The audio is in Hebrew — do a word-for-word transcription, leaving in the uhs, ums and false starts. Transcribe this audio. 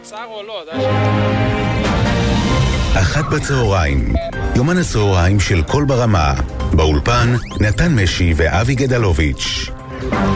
קצר או לא? אחת בצהריים, יומן הצהריים של כל ברמה, באולפן נתן משי ואבי גדלוביץ'.